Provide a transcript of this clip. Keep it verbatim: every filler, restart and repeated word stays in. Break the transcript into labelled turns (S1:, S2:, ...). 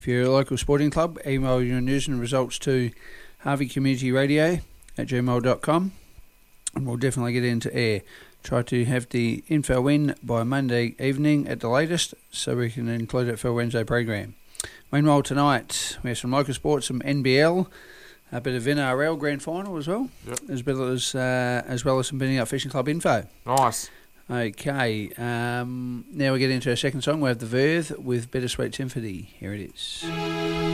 S1: If you're a local sporting club, email your news and results to harvey community radio at gmail dot com and we'll definitely get into air. Try to have the info in by Monday evening at the latest so we can include it for a Wednesday program. Meanwhile, tonight we have some local sports, some N B L, a bit of N R L grand final as well,
S2: yep.
S1: as well as uh, as well as some Benny Up Fishing Club info.
S2: Nice.
S1: Okay, um, now we get into our second song. We have The Verve with Bittersweet Symphony. Here it is.